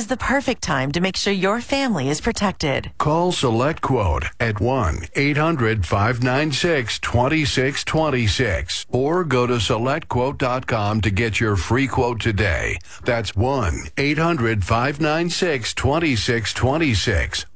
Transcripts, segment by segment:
is the perfect time to make sure your family is protected. Call SelectQuote at 1-800-596-2626 or go to SelectQuote.com to get your free quote today. That's 1-800-596-2626.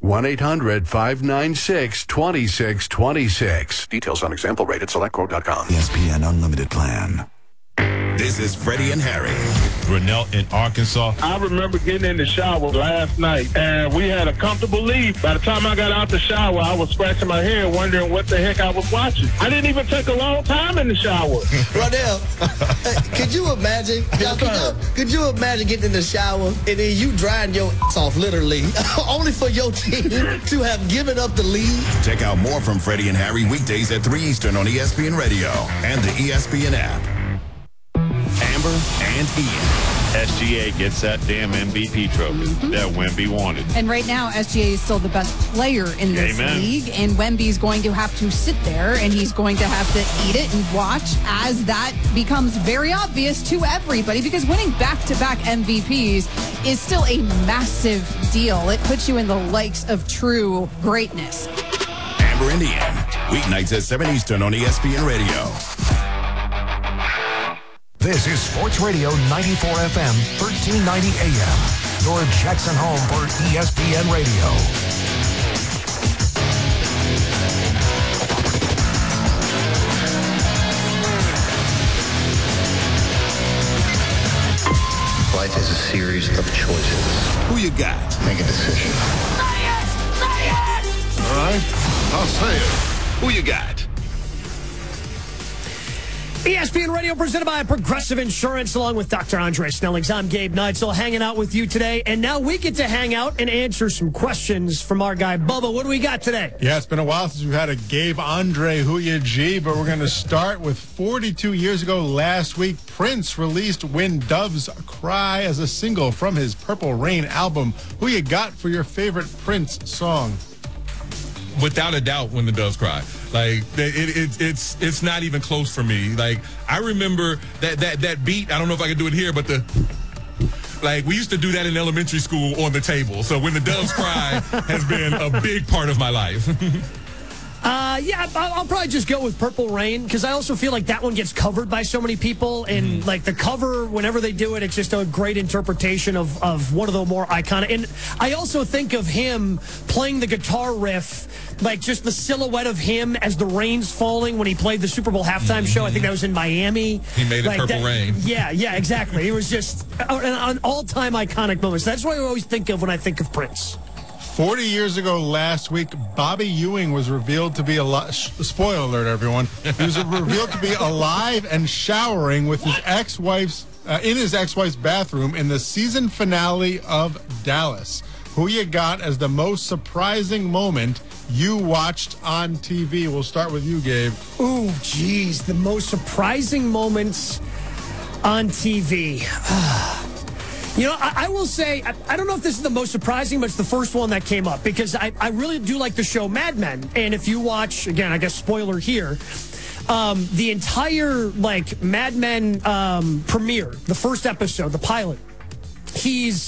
1-800-596-2626. Details on example rate at SelectQuote.com. ESPN Unlimited Plan. This is Freddie and Harry. Grinnell in Arkansas. I remember getting in the shower last night, and we had a comfortable lead. By the time I got out the shower, I was scratching my head, wondering what the heck I was watching. I didn't even take a long time in the shower. Rodell, could you imagine? Could you imagine getting in the shower and then you drying your ass off, literally, only for your team to have given up the lead? Check out more from Freddie and Harry weekdays at 3 Eastern on ESPN Radio and the ESPN app. Amber and Ian. SGA gets that damn MVP trophy that Wemby wanted. And right now, SGA is still the best player in this league, and Wemby's going to have to sit there, and he's going to have to eat it and watch as that becomes very obvious to everybody, because winning back-to-back MVPs is still a massive deal. It puts you in the likes of true greatness. Amber and Ian, weeknights at 7 Eastern on ESPN Radio. This is Sports Radio 94 FM, 1390 AM. Your Jackson home for ESPN Radio. Life is a series of choices. Who you got? Make a decision. Say it! Say it! All right, I'll say it. Who you got? ESPN Radio presented by Progressive Insurance, along with Dr. Andre Snellings. I'm Gabe Neitzel, hanging out with you today. And now we get to hang out and answer some questions from our guy, Bubba. What do we got today? Yeah, it's been a while since we've had a Gabe Andre Huya G, but we're going to start with 42 years ago last week. Prince released When Doves Cry as a single from his Purple Rain album. Who you got for your favorite Prince song? Without a doubt, When the Doves Cry. Like, it's not even close for me. Like, I remember that beat. I don't know if I can do it here, but we used to do that in elementary school on the table. So When the Doves Cry has been a big part of my life. Yeah, I'll probably just go with Purple Rain, because I also feel like that one gets covered by so many people, and like the cover, whenever they do it, it's just a great interpretation of one of the more iconic. And I also think of him playing the guitar riff, like just the silhouette of him as the rain's falling when he played the Super Bowl halftime show. I think that was in Miami. He made it Purple Rain. Yeah, exactly. It was just an all-time iconic moment. So that's what I always think of when I think of Prince. 40 years ago last week, Bobby Ewing was revealed to be spoiler alert, everyone. He was revealed to be alive and showering with his ex-wife's in his ex-wife's bathroom in the season finale of Dallas. Who you got as the most surprising moment you watched on TV? We'll start with you, Gabe. Ooh, geez, the most surprising moments on TV. You know, I will say, I don't know if this is the most surprising, but it's the first one that came up, because I really do like the show Mad Men. And if you watch, again, I guess spoiler here, the entire, Mad Men premiere, the first episode, the pilot, he's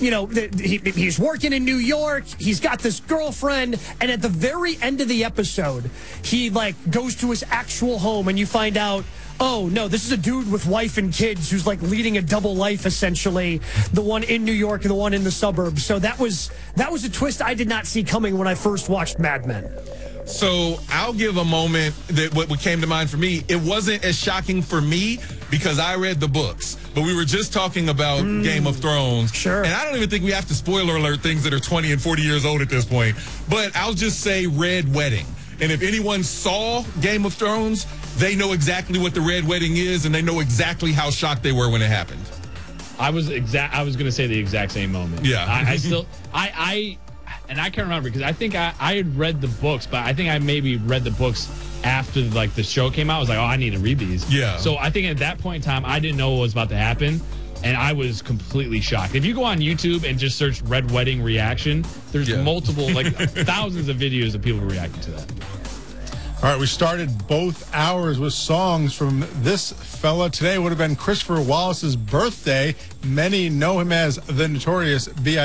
working in New York. He's got this girlfriend, and at the very end of the episode, he goes to his actual home, and you find out, oh no, this is a dude with wife and kids who's leading a double life, essentially, the one in New York and the one in the suburbs. So that was a twist I did not see coming when I first watched Mad Men. So I'll give a moment that what came to mind for me. It wasn't as shocking for me because I read the books, but we were just talking about Game of Thrones. Sure. And I don't even think we have to spoiler alert things that are 20 and 40 years old at this point. But I'll just say Red Wedding. And if anyone saw Game of Thrones, they know exactly what the Red Wedding is, and they know exactly how shocked they were when it happened. I was going to say the exact same moment. Yeah. And I can't remember, because I think I had read the books, but I think I maybe read the books after the show came out. I was like, oh, I need to read these. Yeah. So I think at that point in time, I didn't know what was about to happen, and I was completely shocked. If you go on YouTube and just search Red Wedding reaction, there's multiple, thousands of videos of people reacting to that. All right, we started both hours with songs from this fella. Today would have been Christopher Wallace's birthday. Many know him as the Notorious B.I.